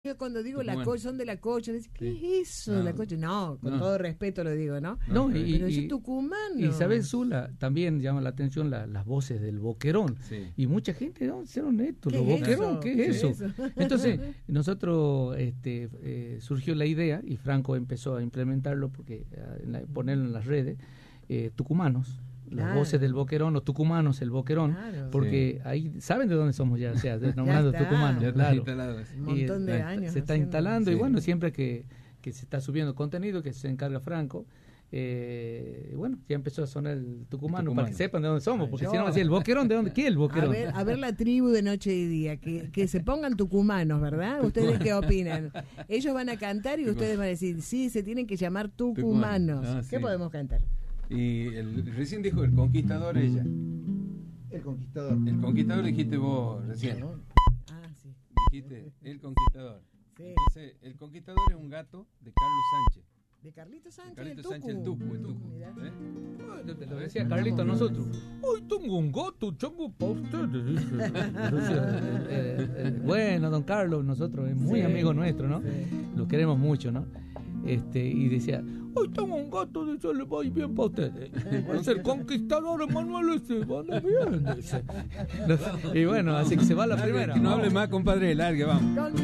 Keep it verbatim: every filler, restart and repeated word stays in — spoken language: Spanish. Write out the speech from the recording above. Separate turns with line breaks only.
Yo cuando digo
Tucumán.
la cocha, son de la cocha, dice, ¿qué
Sí.
es eso?
No.
La cocha, no, con
No.
todo respeto lo digo, ¿no?
No,
No,
y-
Pero
y,
yo
y,
tucumano.
y sabes, Zula, también llama la atención la- las voces del boquerón.
Sí.
Y mucha gente, no, ser honesto,
¿Qué
los
es
boquerón,
eso?
¿qué
¿Qué
es eso?
es eso?
Entonces, nosotros este, eh, surgió la idea y Franco empezó a implementarlo, porque a- en la- ponerlo en las redes, eh, tucumanos. Las
Claro.
voces del boquerón, los tucumanos, el boquerón,
Claro.
porque ahí saben de dónde somos ya, o sea, denominados
está.
tucumanos,
Ya está
claro.
instalado eso.
Un montón de
Y, eh,
años
se está
haciendo-
instalando y
Sí.
bueno, siempre que, que se está subiendo contenido, que se encarga Franco, eh, bueno, ya empezó a sonar el tucumano,
tucumano.
para que sepan de dónde somos, porque
Yo-
si no, decía el boquerón, ¿de dónde? ¿Qué es el
A
boquerón?
ver, a ver la tribu de noche y día, que, que se pongan tucumanos, ¿verdad? ¿Ustedes qué opinan? Ellos van a cantar y ustedes van a decir, sí, se tienen que llamar tucumanos.
Tucumano. Ah,
¿Qué
sí.
podemos cantar?
Y el, recién dijo el conquistador ella.
El Conquistador.
El conquistador dijiste vos recién.
Ah, sí.
Dijiste el conquistador.
Sí.
Entonces, el conquistador es un gato de Carlos Sánchez.
De Carlitos Sánchez,
Carlitos
el
Sánchez, el
tucu.
tucu, el tucu.
Mirá.
¿Eh?
Ah, te- te Lo decía Carlito a nosotros. Hoy tengo un gato, chango, para ustedes. dice. Decía, eh, eh, eh, bueno, don Carlos, nosotros es muy
Sí.
amigo nuestro, ¿no?
Sí.
Lo queremos mucho, ¿no? Este, y decía, hoy tengo un gato, dice, le va bien para ustedes. Va a ser conquistador, Emanuel, ese, van bien, dice. No, y bueno, así que se va la
Largue,
primera.
que no hable más, compadre, largue, vamos.
Con